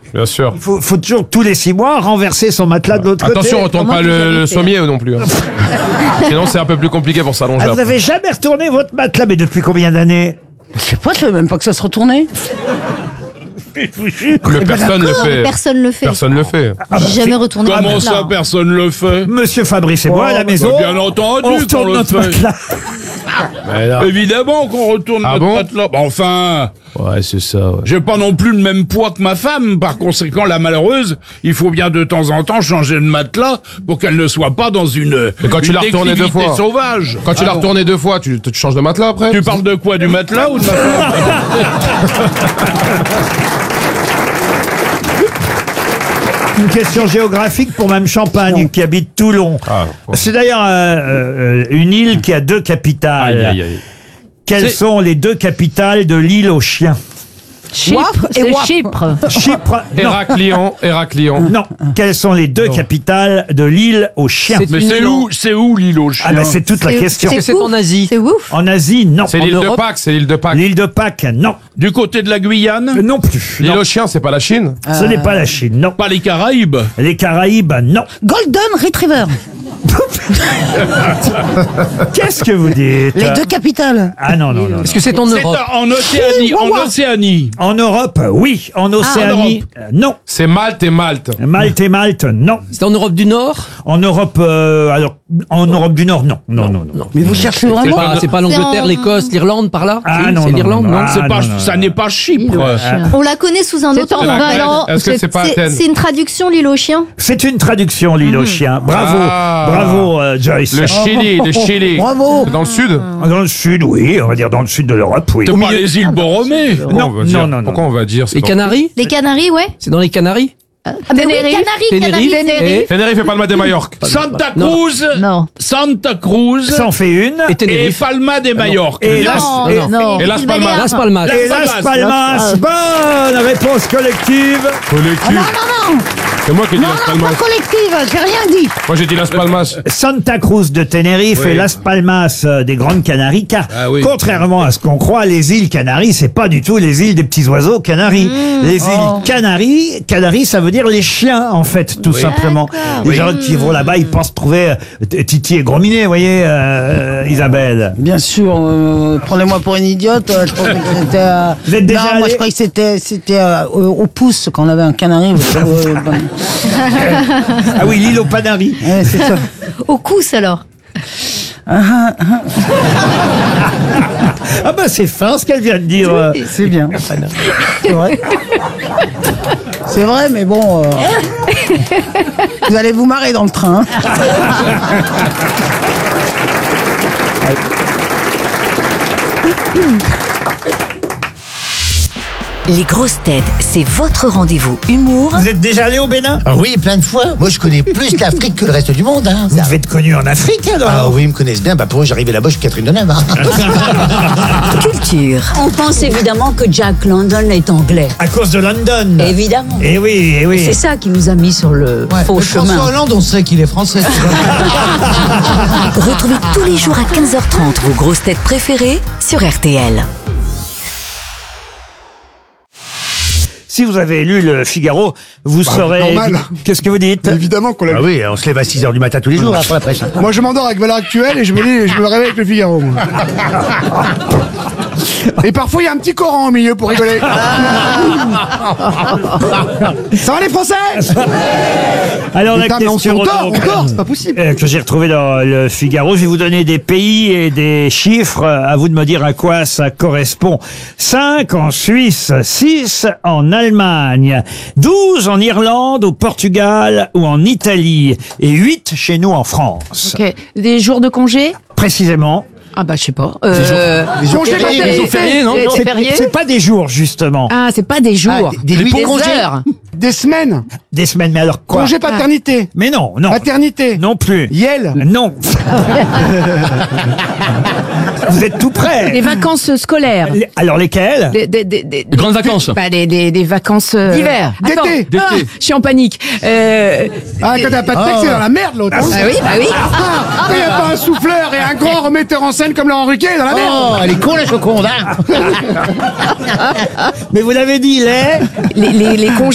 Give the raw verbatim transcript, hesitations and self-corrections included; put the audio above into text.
Bien sûr. Il faut, faut toujours, tous les six mois, renverser son matelas de l'autre côté. Attention, retourne pas le, le sommier non plus. Hein. Sinon, c'est un peu plus compliqué pour s'allonger. Ah, vous n'avez jamais retourné votre matelas, mais depuis combien d'années? Je sais pas, je savais même pas que ça se retournait. Le personne le fait. Personne le fait. Personne le fait. J'ai jamais retourné Comment un matelas, ça, hein. personne le fait? Monsieur Fabrice et moi, à la maison, Bien entendu on qu'on retourne le notre fait. matelas. Mais là- Évidemment qu'on retourne Ah notre bon matelas. Bah, enfin, Ouais, c'est ça. Ouais. j'ai pas non plus le même poids que ma femme. Par conséquent, la malheureuse, il faut bien de temps en temps changer de matelas pour qu'elle ne soit pas dans une, Mais quand tu une l'as retourné deux déclivité fois. sauvage. Quand tu l'as retourné deux fois, tu, tu changes de matelas après? Tu parles de quoi? Du matelas ou de ma femme? Une question géographique pour Mme Champagne, qui habite Toulon. Ah, ouais. C'est d'ailleurs euh, euh, une île qui a deux capitales. Aïe, aïe, aïe. Quelles C'est- sont les deux capitales de l'île aux chiens? Chypre et C'est Wap. Chypre. Chypre. Non. Héraclion, Héraclion. Non. Quelles sont les deux capitales de l'île aux chiens? Mais c'est où, c'est où l'île aux chiens? Ah ben c'est toute la C'est- question. c'est ouf. Asie? C'est ouf. En Asie, non. C'est En l'île de Europe, Pâques, c'est l'île de Pâques. L'île de Pâques, non. Du côté de la Guyane? Euh, Non plus. L'île Non. aux chiens, c'est pas la Chine? Ce n'est pas la Chine, non. Pas les Caraïbes? Les Caraïbes, non. Golden Retriever. Qu'est-ce que vous dites? Les deux capitales. Ah non, non, non. non. Est-ce que c'est en C'est Europe? en Océanie, en Océanie. En Europe, oui. En Océanie, euh, non. C'est Malte et Malte. Malte et Malte, non. C'est en Europe du Nord? En Europe, euh, alors, en Europe du Nord, non. Non, non, non. Mais vous cherchez C'est vraiment? pas- C'est pas l'Angleterre, C'est en- l'Écosse, l'Irlande, par là? Ah Si, non, c'est non, l'Irlande, non, non? non. C'est Ah, pas, non, non, ça non. n'est pas Chypre. On la connaît sous un autre en nom. Athènes. non, Est-ce que c'est pas Athènes? C'est une traduction, l'île aux chiens. C'est une traduction, l'île aux chiens. Bravo, Ah. bravo, euh, Joyce. Le Chili, le Chili. Bravo. C'est dans le sud? Dans le sud, oui, on va dire dans le sud de l'Europe, oui. C'est pas les îles Borromées. Pourquoi Non, on va dire- non, non, non. Pourquoi on va dire? c'est Les dans- Canaries? Les Canaries, ouais. C'est dans les Canaries? Ah, mais oui, Canaries, Canaries, Tenerife. Tenerife. Tenerife et Palma de Majorque. Santa Non. Cruz. Non. Santa Cruz. Ça en fait une. Et Et Tenerife? Palma de Majorque. Et Non. Las, Non, et, non. Et Las Îles Palmas. Baléares. Las Palmas. et Las Palmas. Bonne réponse collective. Collectif. C'est moi qui ai dit Las Palmas. collective, j'ai rien dit. Moi j'ai dit Las Palmas. Santa Cruz de Tenerife Oui. et Las Palmas euh, des Grandes Canaries, car Ah oui. contrairement à ce qu'on croit, les îles Canaries, c'est pas du tout les îles des petits oiseaux Canaries. Les îles Canaries, Canaries, ça veut dire les chiens, en fait, tout simplement. Les gens qui vont là-bas, ils pensent trouver euh, Titi et Gros Minet, vous voyez, euh, Isabelle. Bien sûr, euh, prenez-moi pour une idiote. euh, je pensais que c'était. euh, Vous êtes déjà non, moi allé- je croyais que c'était c'était euh, au, au pouce quand on avait un canari. euh, bon. Ah oui, l'île aux Canaries. Ouais, c'est ça. Au cousse, alors. Ah bah c'est fin ce qu'elle vient de dire. euh. C'est bien. C'est vrai. C'est vrai, mais bon. euh, vous allez vous marrer dans le train. hein. Les grosses têtes, c'est votre rendez-vous humour Vous êtes déjà allé au Bénin? Ah oui, plein de fois. Moi, je connais plus l'Afrique que le reste du monde. Hein. Vous devez être connu en Afrique alors. Ah oui, ils me connaissent bien. Bah, pour eux, j'arrivais là-bas, je suis Catherine Deneuve. Hein. culture. On pense évidemment que Jack London est anglais. À cause de London. Évidemment. Eh oui, eh oui. C'est ça qui nous a mis sur le Ouais, faux mais François chemin. Hollande, on sait qu'il est français. Retrouvez tous les jours à quinze heures trente vos grosses têtes préférées sur R T L. Si vous avez lu le Figaro, vous saurez... normal. Qu'est-ce que vous dites? Évidemment qu'on l'a Ah vu. oui, on se lève à six heures du matin tous les jours hein, pour la presse. hein. Moi, je m'endors avec Valeurs Actuelles et je me, dis, je me réveille avec le Figaro. Moi. Et parfois, il y a un petit Coran au milieu pour rigoler. Ça va les Français? Alors la Putain, mais on question on dort, on donc, dort, c'est pas possible. euh, que j'ai retrouvée dans le Figaro, je vais vous donner des pays et des chiffres. À vous de me dire à quoi ça correspond. cinq en Suisse, six en Allemagne, douze en Irlande, au Portugal ou en Italie et huit chez nous en France. Ok. Des jours de congé? Précisément. Ah bah je sais pas. Euh... Les jours congés, fériés, pas les des- jours fériés, non des- des C'est fériés c'est pas des jours justement, Ah, c'est pas des jours. Ah, des- des nuits de congé. heures. Des semaines. des semaines. Mais alors quoi? Congé paternité. Mais non, non, Maternité. non plus. Yel. Non. Vous êtes tout Les près. vacances scolaires. Les- Alors lesquelles? Des, des, des, des, grandes vacances. Bah, des, des, des vacances euh, D'hiver. Attends. D'été. Ah, je suis en panique. Euh... Ah, quand t'as pas de texte, c'est dans la merde, l'autre. hein. Bah oui, bah oui. Ah, il n'y a pas un souffleur et un grand remetteur en scène comme Laurent Ruquier dans la merde. Oh, elle est con la Joconde. Hein. Mais vous l'avez dit, les... Les, les, les congés